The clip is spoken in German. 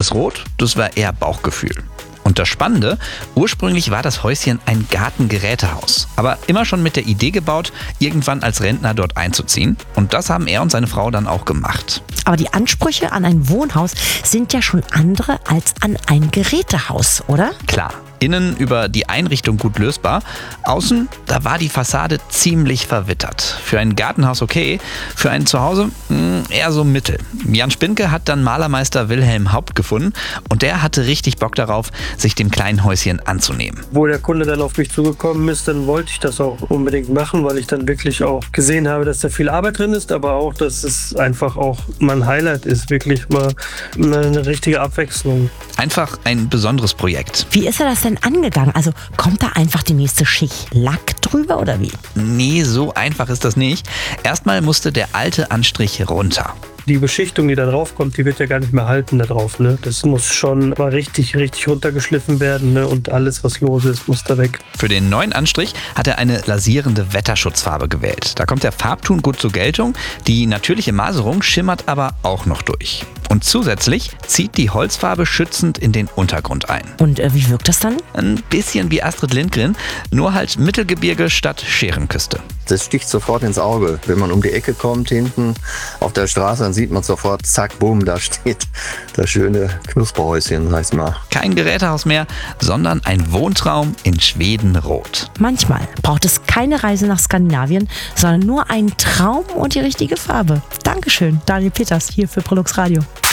das Rot, das war eher Bauchgefühl. Und das Spannende, ursprünglich war das Häuschen ein Gartengerätehaus, aber immer schon mit der Idee gebaut, irgendwann als Rentner dort einzuziehen. Und das haben er und seine Frau dann auch gemacht. Aber die Ansprüche an ein Wohnhaus sind ja schon andere als an ein Gerätehaus, oder? Klar, innen über die Einrichtung gut lösbar. Außen, da war die Fassade ziemlich verwittert. Für ein Gartenhaus okay, für ein Zuhause eher so mittel. Jan Spinke hat dann Malermeister Wilhelm Haupt gefunden und der hatte richtig Bock darauf, sich dem kleinen Häuschen anzunehmen. Wo der Kunde dann auf mich zugekommen ist, dann wollte ich das auch unbedingt machen, weil ich dann wirklich auch gesehen habe, dass da viel Arbeit drin ist, aber auch, dass es einfach auch mein Highlight ist, wirklich mal eine richtige Abwechslung. Einfach ein besonderes Projekt. Wie ist er das denn angegangen? Also kommt da einfach die nächste Schicht Lack drüber oder wie? Nee, so einfach ist das nicht. Erstmal musste der alte Anstrich runter. Die Beschichtung, die da drauf kommt, die wird ja gar nicht mehr halten da drauf. Ne? Das muss schon mal richtig runtergeschliffen werden, ne? Und alles, was los ist, muss da weg. Für den neuen Anstrich hat er eine lasierende Wetterschutzfarbe gewählt. Da kommt der Farbton gut zur Geltung. Die natürliche Maserung schimmert aber auch noch durch. Und zusätzlich zieht die Holzfarbe schützend in den Untergrund ein. Und wie wirkt das dann? Ein bisschen wie Astrid Lindgren, nur halt Mittelgebirge statt Scherenküste. Das sticht sofort ins Auge. Wenn man um die Ecke kommt, hinten auf der Straße, dann sieht man sofort, zack, bumm, da steht das schöne Knusperhäuschen, sag ich mal. Kein Gerätehaus mehr, sondern ein Wohntraum in Schwedenrot. Manchmal braucht es keine Reise nach Skandinavien, sondern nur einen Traum und die richtige Farbe. Dankeschön, Daniel Peters, hier für Prolux Radio.